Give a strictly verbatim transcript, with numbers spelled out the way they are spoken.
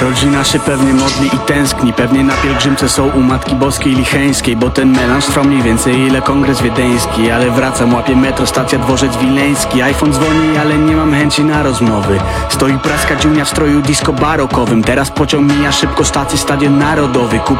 Rodzina się pewnie modli i tęskni, pewnie na pielgrzymce są u Matki Boskiej Licheńskiej, bo ten melanż trwał mniej więcej ile kongres wiedeński. Ale wracam, łapię metro, stacja dworzec wileński. iPhone dzwoni, ale nie mam chęci na rozmowy. Stoi praska dziunia w stroju disco barokowym. Teraz pociąg mija szybko stację, Stadion Narodowy. Kup